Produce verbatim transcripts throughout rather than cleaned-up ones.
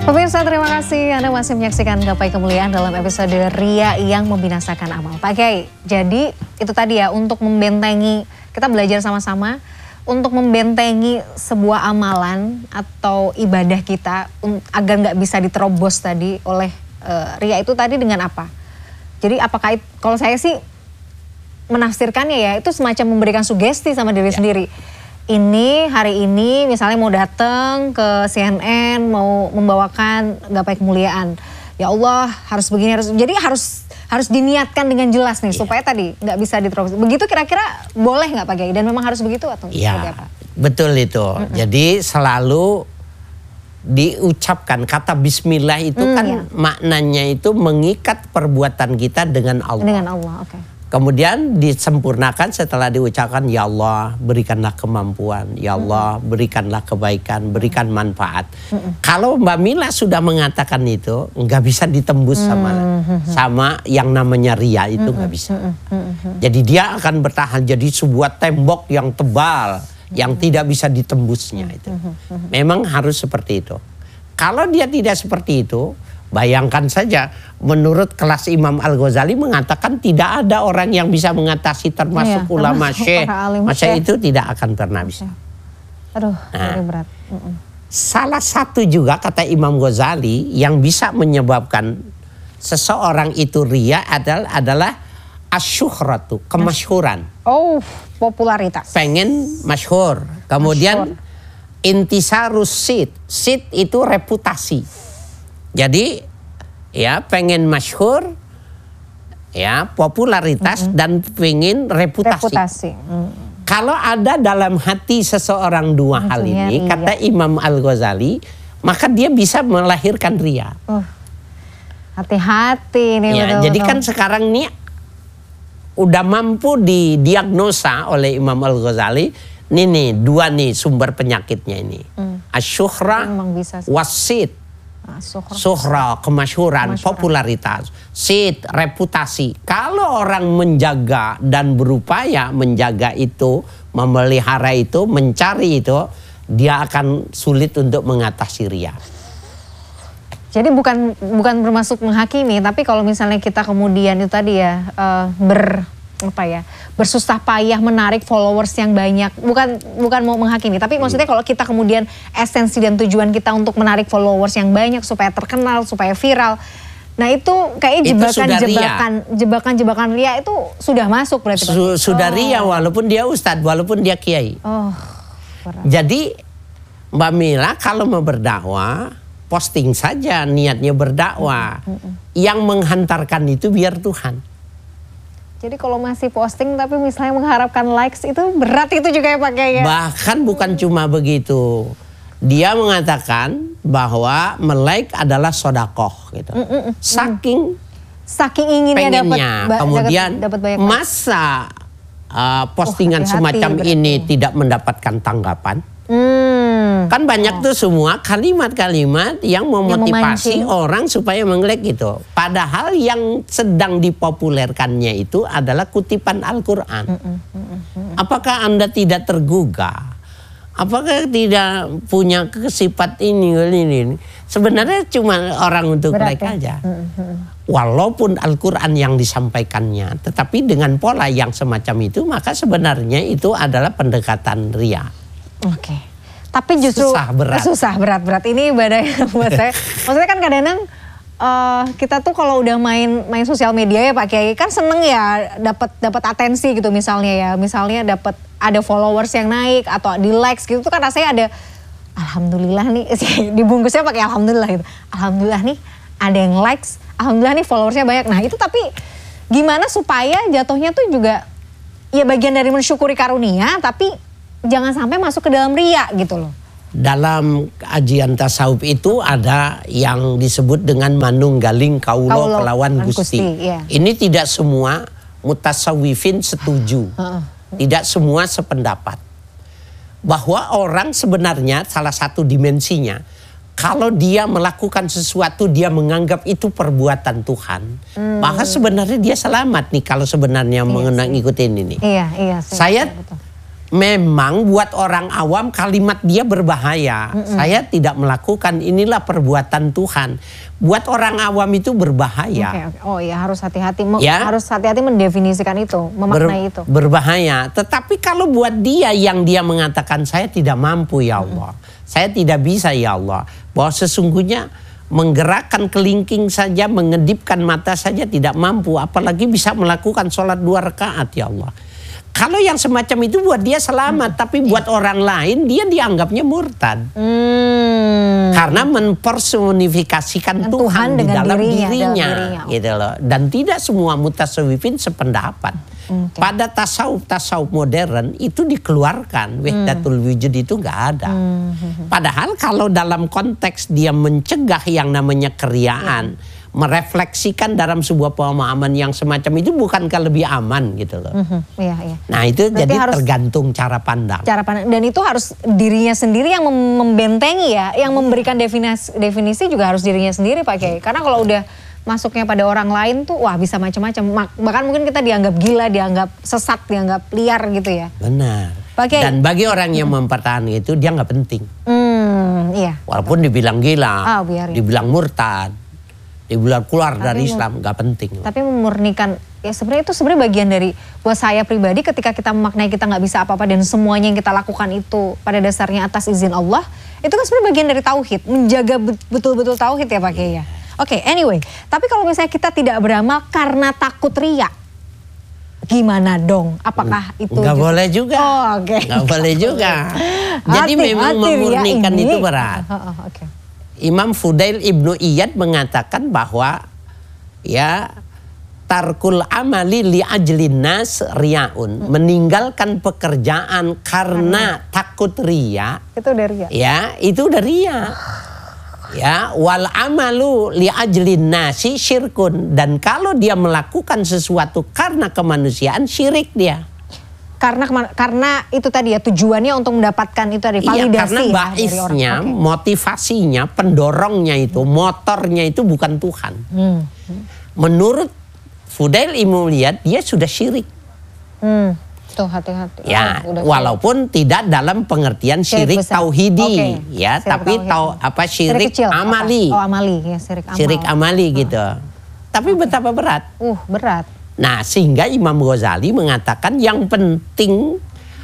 Pemirsa, terima kasih Anda masih menyaksikan Gapai Kemuliaan dalam episode Ria yang Membinasakan Amal. Pak Kiai, jadi itu tadi ya, untuk membentengi, kita belajar sama-sama untuk membentengi sebuah amalan atau ibadah kita agar nggak bisa diterobos tadi oleh uh, ria itu tadi dengan apa? Jadi apakah itu, kalau saya sih menafsirkannya ya itu semacam memberikan sugesti sama diri ya. sendiri. Ini hari ini misalnya mau datang ke C N N, mau membawakan Gapai Kemuliaan. Ya Allah harus begini, harus jadi harus harus diniatkan dengan jelas nih, yeah. supaya tadi nggak bisa diterobos. Begitu kira-kira boleh nggak Pak Kiai? Dan memang harus begitu atau yeah, seperti apa? Betul itu. Mm -mm. Jadi selalu diucapkan kata Bismillah itu mm, kan yeah. maknanya itu mengikat perbuatan kita dengan Allah. Dengan Allah, oke. Okay. Kemudian disempurnakan setelah diucapkan, ya Allah berikanlah kemampuan, ya Allah berikanlah kebaikan, berikan manfaat. Mm-mm. Kalau Mbak Mila sudah mengatakan itu, nggak bisa ditembus sama mm-hmm. sama yang namanya ria itu nggak mm-hmm. bisa. Mm-hmm. Jadi dia akan bertahan jadi sebuah tembok yang tebal, mm-hmm. yang tidak bisa ditembusnya itu. Mm-hmm. Memang harus seperti itu. Kalau dia tidak seperti itu, bayangkan saja, menurut kelas Imam Al-Ghazali mengatakan tidak ada orang yang bisa mengatasi termasuk iya, ulama syekh. Masa itu tidak akan pernah bisa. Aduh, nah, berat. Mm -mm. Salah satu juga kata Imam Ghazali yang bisa menyebabkan seseorang itu ria adalah adalah asyuhratu, kemasyhuran. Oh, popularitas. Pengen masyhur. Kemudian intisarus sid. Sid itu reputasi. Jadi ya pengen masyhur, ya popularitas mm-hmm. dan pengen reputasi. reputasi. Mm. Kalau ada dalam hati seseorang dua hal ini, ria. Kata Imam Al-Ghazali, maka dia bisa melahirkan ria. Uh, hati-hati nih. Ya, betul, jadi betul. Kan sekarang nih udah mampu didiagnosa oleh Imam Al-Ghazali. Nih nih dua nih sumber penyakitnya ini, mm. asyuhra wasit. Suhra, Suhra kemasyhuran, popularitas, sid, reputasi. Kalau orang menjaga dan berupaya menjaga itu, memelihara itu, mencari itu, dia akan sulit untuk mengatasi ria. Jadi bukan bukan bermaksud menghakimi, tapi kalau misalnya kita kemudian itu tadi ya uh, ber apa ya bersusah payah menarik followers yang banyak, bukan bukan mau menghakimi, tapi maksudnya kalau kita kemudian esensi dan tujuan kita untuk menarik followers yang banyak supaya terkenal, supaya viral, nah itu kayak jebakan-jebakan jebakan-jebakan ria itu sudah masuk berarti. Su sudah oh. ria walaupun dia ustadz, walaupun dia kiai. Oh, jadi Mbak Mila kalau mau berdakwah posting saja niatnya berdakwah, mm -mm. yang menghantarkan itu biar Tuhan. Jadi kalau masih posting tapi misalnya mengharapkan likes itu berat itu juga ya Pak Kiai ya? Bahkan bukan cuma begitu. Dia mengatakan bahwa melike adalah sodakoh gitu. Mm -mm. Saking saking inginnya dapat kemudian dapat banyak masa uh, postingan oh, hati -hati semacam berarti. Ini tidak mendapatkan tanggapan. Hmm. Kan banyak oh. tuh semua kalimat-kalimat yang memotivasi yang orang supaya mengklik gitu. Padahal yang sedang dipopulerkannya itu adalah kutipan Al-Quran. Mm -mm, mm -mm. Apakah Anda tidak tergugah? Apakah tidak punya kesifat ini, ini? Sebenarnya cuma orang untuk like ya? aja. Mm -mm. Walaupun Al-Quran yang disampaikannya, tetapi dengan pola yang semacam itu, maka sebenarnya itu adalah pendekatan ria. Oke, okay. Tapi justru susah berat, susah berat berat ini ibadahnya buat saya. Maksudnya kan kadang-kadang uh, kita tuh kalau udah main main sosial media ya Pak Kiai kan seneng ya dapat dapat atensi gitu misalnya ya, misalnya dapat ada followers yang naik atau di likes gitu tuh kan rasanya ada alhamdulillah nih, dibungkusnya pakai alhamdulillah gitu. Alhamdulillah nih ada yang likes, alhamdulillah nih followersnya banyak. Nah itu tapi gimana supaya jatuhnya tuh juga ya bagian dari mensyukuri karunia tapi jangan sampai masuk ke dalam ria gitu loh. Dalam ajian tasawuf itu ada yang disebut dengan manunggaling kaulo, kaulo kelawan gusti. gusti iya. Ini tidak semua mutasawifin setuju. Uh, uh. Tidak semua sependapat. Bahwa orang sebenarnya salah satu dimensinya, kalau dia melakukan sesuatu dia menganggap itu perbuatan Tuhan, hmm. maka sebenarnya dia selamat nih kalau sebenarnya iya, mengenang ikutin ini. Iya, iya. Saya betul. memang buat orang awam kalimat dia berbahaya. Mm-mm. Saya tidak melakukan, inilah perbuatan Tuhan. Buat orang awam itu berbahaya. Okay, okay. Oh iya, harus hati-hati, Mem- ya? harus hati-hati mendefinisikan itu, memaknai Ber- itu. Berbahaya. Tetapi kalau buat dia yang dia mengatakan saya tidak mampu ya Allah, mm-hmm. saya tidak bisa ya Allah, bahwa sesungguhnya menggerakkan kelingking saja, mengedipkan mata saja tidak mampu, apalagi bisa melakukan sholat dua rakaat ya Allah. Kalau yang semacam itu buat dia selamat, hmm. tapi buat orang lain dia dianggapnya murtad. Hmm. Karena mempersonifikasikan Tuhan, Tuhan di dalam dirinya, dirinya, dalam dirinya. Gitu loh. Dan tidak semua mutasawwifin sependapat. Okay. Pada tasawuf-tasawuf modern itu dikeluarkan, wahdatul wujud itu nggak ada. Hmm. Padahal kalau dalam konteks dia mencegah yang namanya keriaan, hmm. merefleksikan dalam sebuah pemahaman yang semacam itu, bukankah lebih aman gitu loh. Mm-hmm. Iya, iya. Nah itu berarti jadi harus tergantung cara pandang. Cara pandang. Dan itu harus dirinya sendiri yang membentengi ya, yang memberikan definisi, definisi juga harus dirinya sendiri Pak Kiai. Karena kalau udah masuknya pada orang lain tuh wah bisa macam-macam. Bahkan mungkin kita dianggap gila, dianggap sesat, dianggap liar gitu ya. Benar. Pak Kiai. Dan bagi orang yang mempertahankan itu dia nggak penting. Hmm, iya. Walaupun betul. Dibilang gila, oh, biar, ya. dibilang murtad, dibilang keluar tapi dari Islam, nggak penting. Tapi memurnikan, ya sebenarnya itu sebenarnya bagian dari buat saya pribadi ketika kita memaknai kita nggak bisa apa-apa dan semuanya yang kita lakukan itu pada dasarnya atas izin Allah, itu kan sebenarnya bagian dari tauhid, menjaga betul-betul tauhid ya Pak Kiai ya. Oke, okay, anyway, tapi kalau misalnya kita tidak beramal karena takut riya, gimana dong? Apakah itu nggak juga? Boleh juga? Oh, oke. Okay. Nggak boleh juga. Jadi hati, memang hati, memurnikan itu berat. Oh, oh, oke. Okay. Imam Fudail Ibnu Iyad mengatakan bahwa ya tarkul amali li ajlin nas riyaun, hmm. meninggalkan pekerjaan karena hmm. takut riya. Itu udah riya. Ya, itu udah riya. Ya, wal amalu li ajlin nasi syirkun, dan kalau dia melakukan sesuatu karena kemanusiaan, syirik dia. Karena karena itu tadi ya tujuannya untuk mendapatkan itu dari validasi. Iya, karena baisnya, ya, okay. motivasinya, pendorongnya itu, motornya itu bukan Tuhan. Hmm. Menurut Fudail Ibnu Iyad dia sudah syirik. Hmm. Tuh hati-hati. Ya, oh, walaupun syirik. Tidak dalam pengertian syirik, syirik tauhidi, okay. ya, syirik tapi tahu apa syirik, syirik amali. Apa? Oh amali, ya syirik amal. Syirik amali hmm. gitu. Tapi okay. betapa berat. Uh berat. Nah, sehingga Imam Ghazali mengatakan yang penting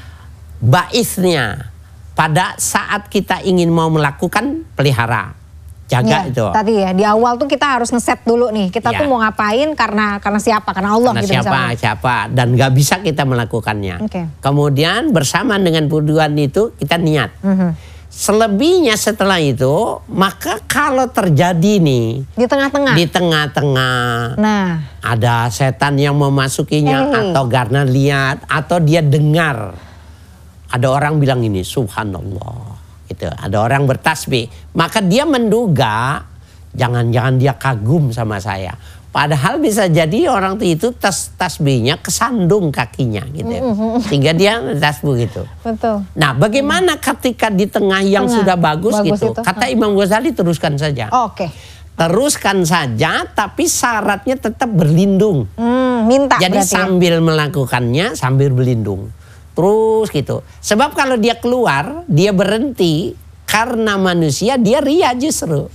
baisnya pada saat kita ingin mau melakukan pelihara, jaga ya, itu. Tadi ya di awal tuh kita harus ngeset dulu nih, kita ya. tuh mau ngapain karena karena siapa, karena Allah karena gitu siapa misalnya. siapa dan nggak bisa kita melakukannya. Okay. Kemudian bersamaan dengan tujuan itu kita niat. Mm-hmm. Selebihnya setelah itu, maka kalau terjadi nih di tengah-tengah, di tengah-tengah, nah ada setan yang memasukinya, hey. atau karena lihat, atau dia dengar, ada orang bilang ini, subhanallah, gitu. Ada orang bertasbih, maka dia menduga, jangan-jangan dia kagum sama saya. Padahal bisa jadi orang itu tas tasbihnya kesandung kakinya gitu, mm-hmm. sehingga dia tasbih gitu. Betul. Nah, bagaimana ketika di tengah yang tengah. sudah bagus, bagus gitu? Itu. Kata Imam Ghazali teruskan saja. Oh, Oke. Okay. Teruskan saja, tapi syaratnya tetap berlindung. Hmm, minta. Jadi sambil ya? melakukannya sambil berlindung, terus gitu. Sebab kalau dia keluar, dia berhenti karena manusia, dia ria justru.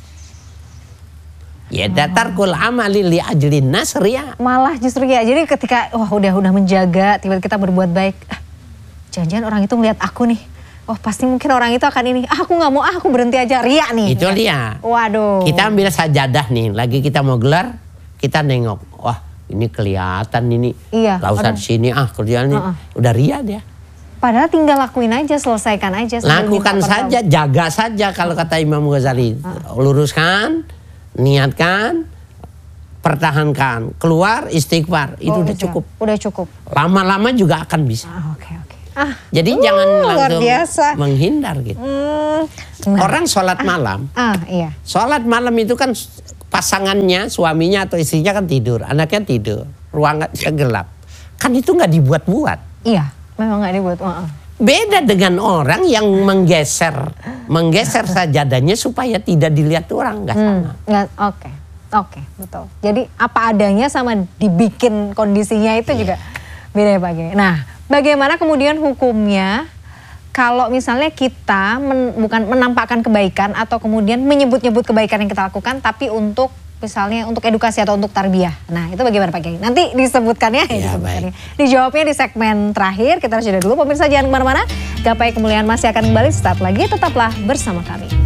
Ya datarkul amali li ajlin nas riya. Malah justru ya. Jadi ketika wah udah udah menjaga, tiba-tiba kita berbuat baik, ah, jangan-jangan orang itu ngeliat aku nih. Oh pasti mungkin orang itu akan ini. Ah, aku nggak mau, ah, aku berhenti aja, riya nih. Itu dia. Waduh. Kita ambil sajadah nih, lagi kita mau gelar, kita nengok. Wah ini kelihatan ini. Iya. Gak usah di sini, ah kerjaan ini uh-uh. udah riya dia. Padahal tinggal lakuin aja, selesaikan aja. Lakukan saja, jaga saja kalau kata Imam Ghazali. Uh-uh. Luruskan. Niatkan, pertahankan, keluar istighfar, itu oh, udah cukup. Udah cukup. Lama-lama juga akan bisa. Ah, Oke okay, oke. Okay. Ah, jadi uh, jangan langsung menghindar gitu. Hmm, nah. Orang sholat malam, ah, iya. Sholat malam itu kan pasangannya, suaminya atau istrinya kan tidur, anaknya tidur, ruangannya gelap. Kan itu nggak dibuat-buat. Iya, memang nggak dibuat. Uh-uh. Beda dengan orang yang menggeser, menggeser sajadahnya supaya tidak dilihat orang, nggak sama. Hmm, oke, okay, oke, okay, betul. Jadi apa adanya sama dibikin kondisinya itu yeah. juga beda ya Pak Kiai. Nah, bagaimana kemudian hukumnya kalau misalnya kita men, bukan menampakkan kebaikan atau kemudian menyebut-nyebut kebaikan yang kita lakukan tapi untuk misalnya untuk edukasi atau untuk tarbiyah. Nah itu bagaimana Pak Kiai? Nanti disebutkannya ya, disebutkannya. Dijawabnya di segmen terakhir. Kita harus jeda dulu. Pemirsa jangan kemana-mana. Gapai Kemuliaan masih akan kembali sesaat lagi. Tetaplah bersama kami.